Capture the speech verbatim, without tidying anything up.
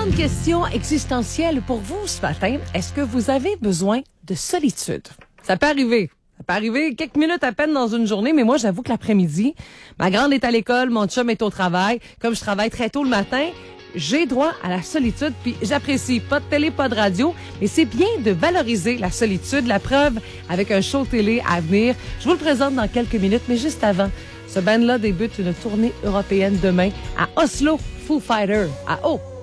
Grande question existentielle pour vous ce matin. Est-ce que vous avez besoin de solitude? Ça peut arriver. Ça peut arriver quelques minutes à peine dans une journée, mais moi, j'avoue que l'après-midi, ma grande est à l'école, mon chum est au travail. Comme je travaille très tôt le matin, j'ai droit à la solitude, puis j'apprécie. Pas de télé, pas de radio, mais c'est bien de valoriser la solitude. La preuve avec un show télé à venir. Je vous le présente dans quelques minutes, mais juste avant, ce band-là débute une tournée européenne demain à Oslo. Foo Fighters à O.